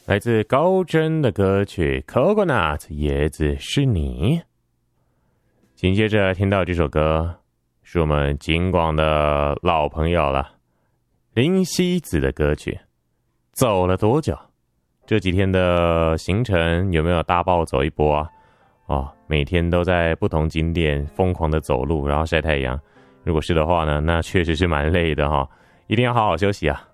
来自高真的歌曲 Coconut 椰子是你。紧接着听到这首歌是我们警广的老朋友了，林夕子的歌曲走了多久。这几天的行程有没有大暴走一波啊？每天都在不同景点疯狂的走路然后晒太阳，如果是的话呢，那确实是蛮累的一定要好好休息啊。